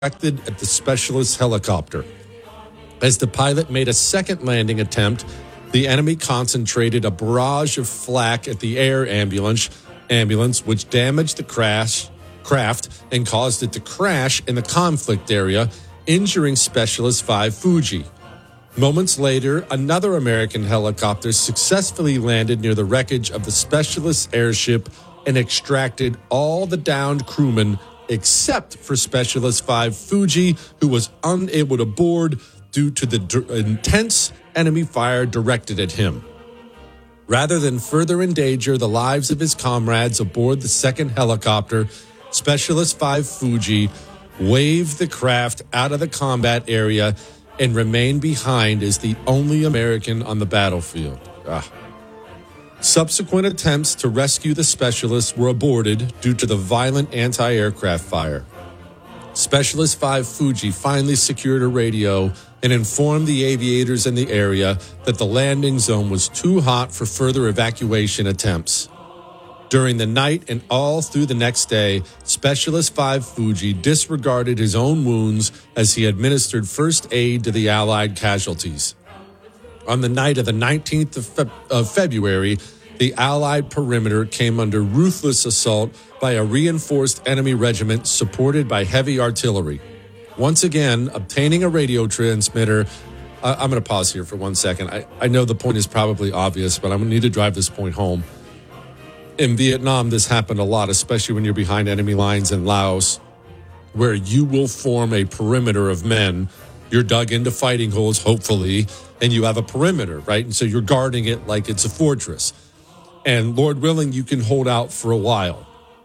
directed at the specialist helicopter. As the pilot made a second landing attempt, the enemy concentrated a barrage of flak at the air ambulance, which damaged the craft and caused it to crash in the conflict area, injuring Specialist 5 Fuji. Moments later, another American helicopter successfully landed near the wreckage of the Specialist airship and extracted all the downed crewmen except for Specialist 5 Fuji, who was unable to board due to the intense enemy fire directed at him. Rather than further endanger the lives of his comrades aboard the second helicopter, Specialist 5 Fuji waved the craft out of the combat area and remained behind as the only American on the battlefield. Subsequent attempts to rescue the specialist were aborted due to the violent anti-aircraft fire. Specialist 5 Fuji finally secured a radio and informed the aviators in the area that the landing zone was too hot for further evacuation attempts. During the night and all through the next day, Specialist 5 Fuji disregarded his own wounds as he administered first aid to the Allied casualties. On the night of the 19th of February, the Allied perimeter came under ruthless assault by a reinforced enemy regiment supported by heavy artillery. Once again, obtaining a radio transmitter. I'm going to pause here for 1 second. I know the point is probably obvious, but I'm going to need to drive this point home. In Vietnam, this happened a lot, especially when you're behind enemy lines in Laos, where you will form a perimeter of men. You're dug into fighting holes, hopefully, and you have a perimeter, right? And so you're guarding it like it's a fortress. And Lord willing, you can hold out for a while.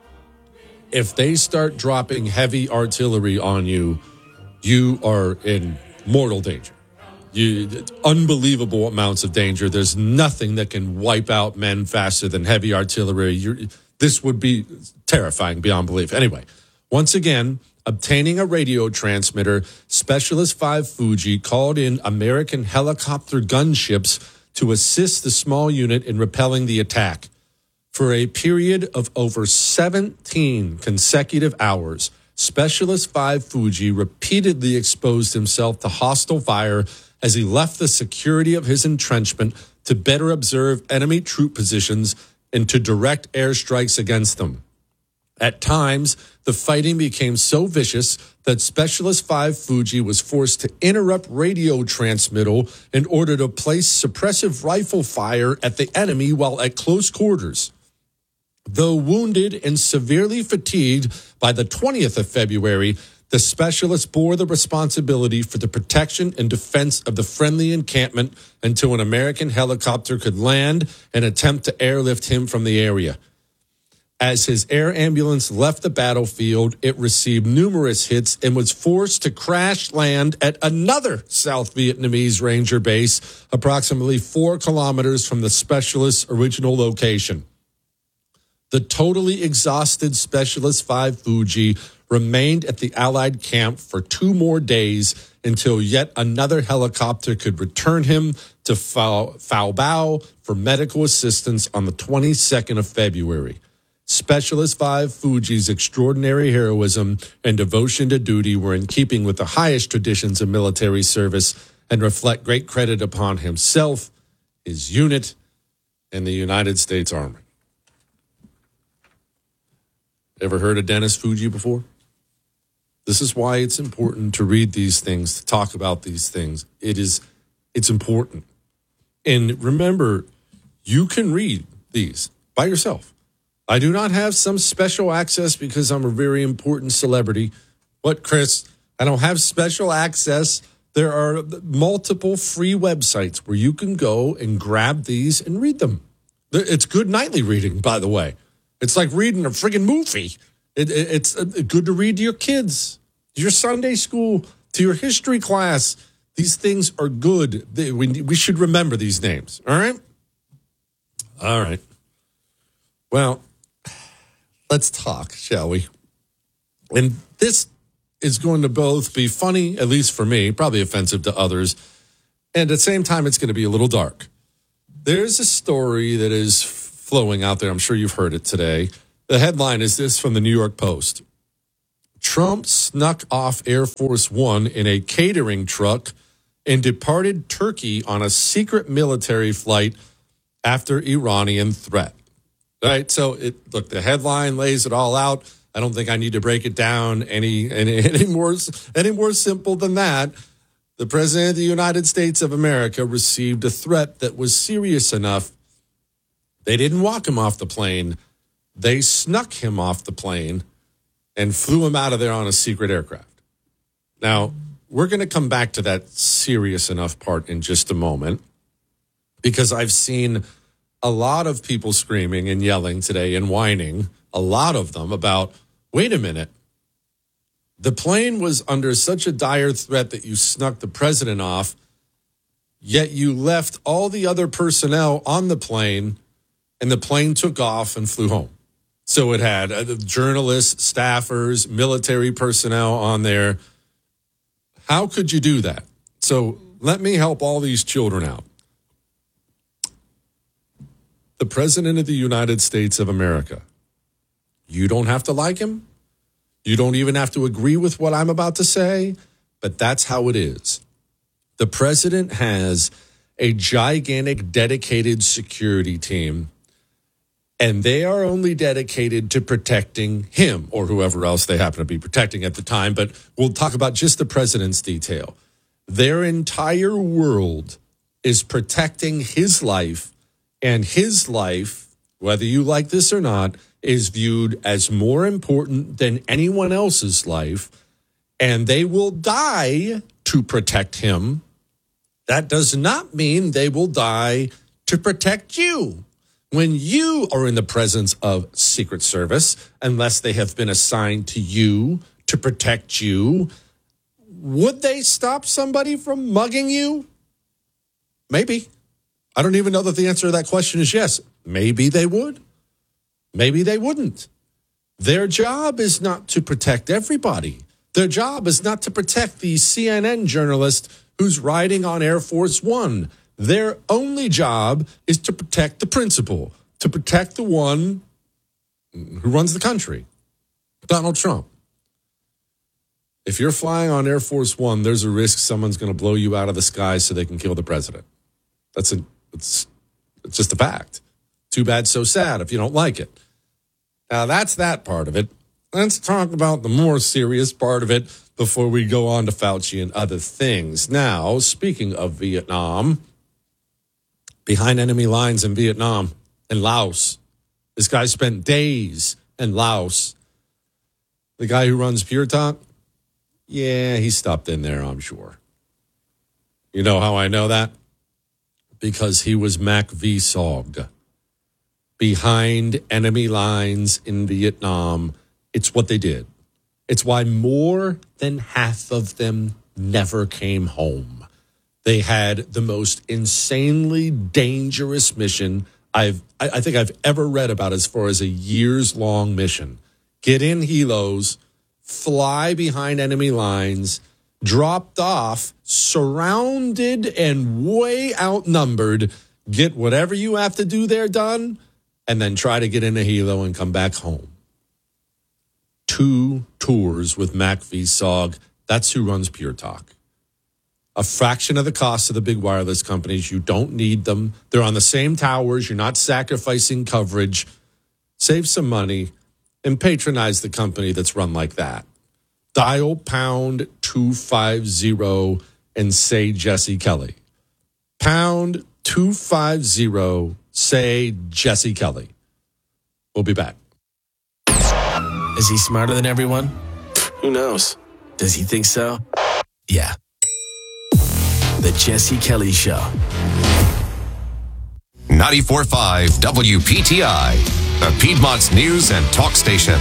If they start dropping heavy artillery on you, you are in mortal danger. Unbelievable amounts of danger. There's nothing that can wipe out men faster than heavy artillery. This would be terrifying beyond belief. Anyway, once again, obtaining a radio transmitter, Specialist 5 Fuji called in American helicopter gunships to assist the small unit in repelling the attack. For a period of over 17 consecutive hours, Specialist 5 Fuji repeatedly exposed himself to hostile fire as he left the security of his entrenchment to better observe enemy troop positions and to direct airstrikes against them. At times, the fighting became so vicious that Specialist 5 Fuji was forced to interrupt radio transmittal in order to place suppressive rifle fire at the enemy while at close quarters. Though wounded and severely fatigued by the 20th of February, the specialist bore the responsibility for the protection and defense of the friendly encampment until an American helicopter could land and attempt to airlift him from the area. As his air ambulance left the battlefield, it received numerous hits and was forced to crash land at another South Vietnamese Ranger base approximately 4 kilometers from the specialist's original location. The totally exhausted Specialist 5 Fuji remained at the Allied camp for 2 more days until yet another helicopter could return him to Phao Bao for medical assistance on the 22nd of February. Specialist 5 Fuji's extraordinary heroism and devotion to duty were in keeping with the highest traditions of military service and reflect great credit upon himself, his unit, and the United States Army. Ever heard of Dennis Fuji before? This is why it's important to read these things, to talk about these things. It's important. And remember, you can read these by yourself. I do not have some special access because I'm a very important celebrity. What, Chris? I don't have special access. There are multiple free websites where you can go and grab these and read them. It's good nightly reading, by the way. It's like reading a friggin' movie. It's good to read to your kids, to your Sunday school, to your history class. These things are good. We should remember these names, all right? All right. Well, let's talk, shall we? And this is going to both be funny, at least for me, probably offensive to others, and at the same time, it's going to be a little dark. There's a story that is flowing out there. I'm sure you've heard it today. The headline is this from the New York Post. Trump snuck off Air Force One in a catering truck and departed Turkey on a secret military flight after Iranian threat. Right? So, look, the headline lays it all out. I don't think I need to break it down any more simple than that. The President of the United States of America received a threat that was serious enough. They didn't walk him off the plane. They snuck him off the plane and flew him out of there on a secret aircraft. Now, we're going to come back to that serious enough part in just a moment, because I've seen a lot of people screaming and yelling today and whining, a lot of them, about, wait a minute, the plane was under such a dire threat that you snuck the president off, yet you left all the other personnel on the plane, and the plane took off and flew home. So it had journalists, staffers, military personnel on there. How could you do that? So let me help all these children out. The President of the United States of America, you don't have to like him. You don't even have to agree with what I'm about to say, but that's how it is. The president has a gigantic, dedicated security team, and they are only dedicated to protecting him or whoever else they happen to be protecting at the time. But we'll talk about just the president's detail. Their entire world is protecting his life, and his life, whether you like this or not, is viewed as more important than anyone else's life, and they will die to protect him. That does not mean they will die to protect you. When you are in the presence of Secret Service, unless they have been assigned to you to protect you, would they stop somebody from mugging you? Maybe. I don't even know that the answer to that question is yes. Maybe they would. Maybe they wouldn't. Their job is not to protect everybody. Their job is not to protect the CNN journalist who's riding on Air Force One. Their only job is to protect the principal, to protect the one who runs the country, Donald Trump. If you're flying on Air Force One, there's a risk someone's going to blow you out of the sky so they can kill the president. It's just a fact. Too bad, so sad if you don't like it. Now, that's that part of it. Let's talk about the more serious part of it before we go on to Fauci and other things. Now, speaking of Vietnam, behind enemy lines in Vietnam and Laos, this guy spent days in Laos. The guy who runs Pure Talk, yeah, he stopped in there, I'm sure. You know how I know that? Because he was Mac V. Sog. Behind enemy lines in Vietnam. It's what they did. It's why more than half of them never came home. They had the most insanely dangerous mission I think I've ever read about as far as a years-long mission. Get in helos, fly behind enemy lines, dropped off, surrounded and way outnumbered, get whatever you have to do there done, and then try to get in a helo and come back home. 2 tours with Mac V. Sog. That's who runs Pure Talk. A fraction of the cost of the big wireless companies. You don't need them. They're on the same towers. You're not sacrificing coverage. Save some money and patronize the company that's run like that. Dial pound 250 and say Jesse Kelly. Pound 250, say Jesse Kelly. We'll be back. Is he smarter than everyone? Who knows? Does he think so? Yeah. The Jesse Kelly Show. 94.5 WPTI, the Piedmont's news and talk station.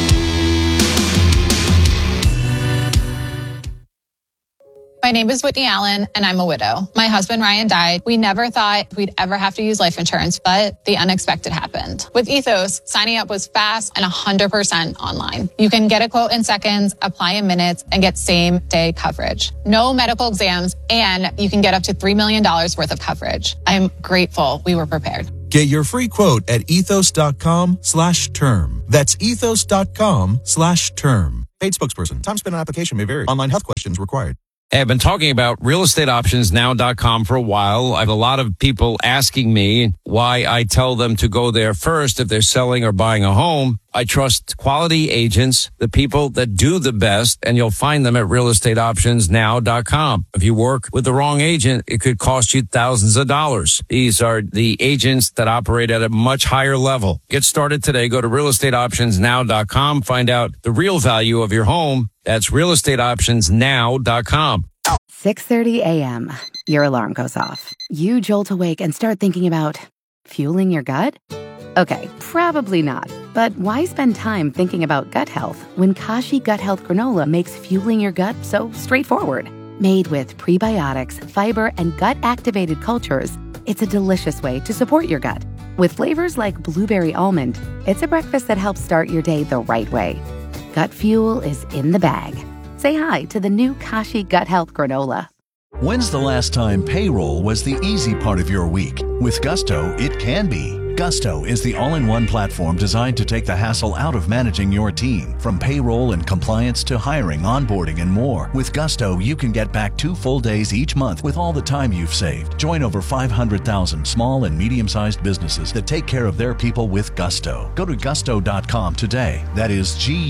My name is Whitney Allen, and I'm a widow. My husband, Ryan, died. We never thought we'd ever have to use life insurance, but the unexpected happened. With Ethos, signing up was fast and 100% online. You can get a quote in seconds, apply in minutes, and get same-day coverage. No medical exams, and you can get up to $3 million worth of coverage. I'm grateful we were prepared. Get your free quote at ethos.com/term. That's ethos.com/term. Paid spokesperson. Time spent on application may vary. Online health questions required. Hey, I've been talking about realestateoptionsnow.com for a while. I have a lot of people asking me why I tell them to go there first if they're selling or buying a home. I trust quality agents, the people that do the best, and you'll find them at realestateoptionsnow.com. If you work with the wrong agent, it could cost you thousands of dollars. These are the agents that operate at a much higher level. Get started today. Go to realestateoptionsnow.com. Find out the real value of your home. That's realestateoptionsnow.com. 6:30 a.m. Your alarm goes off. You jolt awake and start thinking about fueling your gut? Okay, probably not. But why spend time thinking about gut health when Kashi Gut Health Granola makes fueling your gut so straightforward? Made with prebiotics, fiber, and gut-activated cultures, it's a delicious way to support your gut. With flavors like blueberry almond, it's a breakfast that helps start your day the right way. Gut fuel is in the bag. Say hi to the new Kashi Gut Health Granola. When's the last time payroll was the easy part of your week? With Gusto, it can be. Gusto is the all-in-one platform designed to take the hassle out of managing your team. From payroll and compliance to hiring, onboarding, and more. With Gusto, you can get back 2 full days each month with all the time you've saved. Join over 500,000 small and medium-sized businesses that take care of their people with Gusto. Go to gusto.com today. That is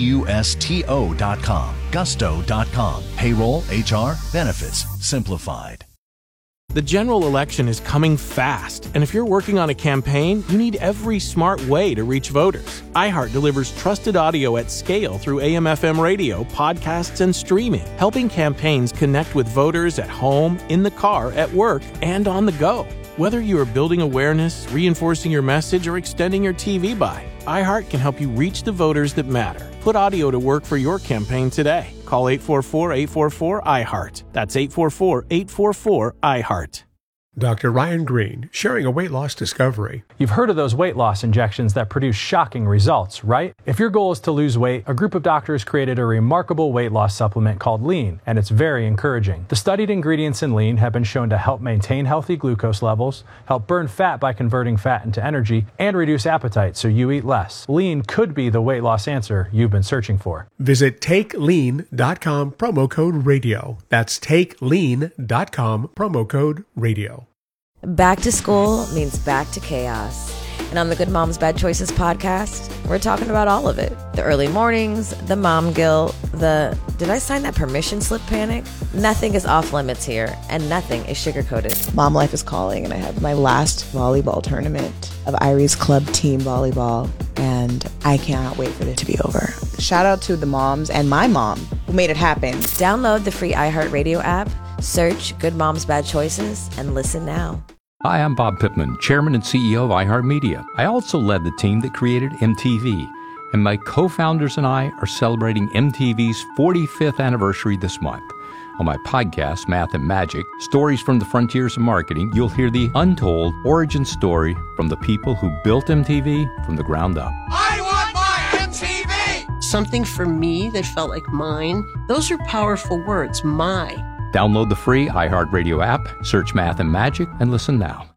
GUSTO.com. Gusto.com. Payroll, HR, benefits, simplified. The general election is coming fast, and if you're working on a campaign, you need every smart way to reach voters. iHeart delivers trusted audio at scale through AM/FM radio, podcasts, and streaming, helping campaigns connect with voters at home, in the car, at work, and on the go. Whether you are building awareness, reinforcing your message, or extending your TV buy, iHeart can help you reach the voters that matter. Put audio to work for your campaign today. Call 844-844-IHEART. That's 844-844-IHEART. Dr. Ryan Green, sharing a weight loss discovery. You've heard of those weight loss injections that produce shocking results, right? If your goal is to lose weight, a group of doctors created a remarkable weight loss supplement called Lean, and it's very encouraging. The studied ingredients in Lean have been shown to help maintain healthy glucose levels, help burn fat by converting fat into energy, and reduce appetite so you eat less. Lean could be the weight loss answer you've been searching for. Visit TakeLean.com, promo code radio. That's TakeLean.com, promo code radio. Back to school means back to chaos. And on the Good Moms Bad Choices podcast, we're talking about all of it. The early mornings, the mom guilt, the did I sign that permission slip panic? Nothing is off limits here, and nothing is sugar-coated. Mom life is calling, and I have my last volleyball tournament of Irie's club team volleyball, and I cannot wait for it to be over. Shout out to the moms and my mom who made it happen. Download the free iHeartRadio app, search Good Moms Bad Choices, and listen now. Hi, I'm Bob Pittman, Chairman and CEO of iHeartMedia. I also led the team that created MTV, and my co-founders and I are celebrating MTV's 45th anniversary this month. On my podcast, Math and Magic, Stories from the Frontiers of Marketing, you'll hear the untold origin story from the people who built MTV from the ground up. I want my MTV! Something for me that felt like mine. Those are powerful words, my. Download the free iHeartRadio app, search Math and Magic, and listen now.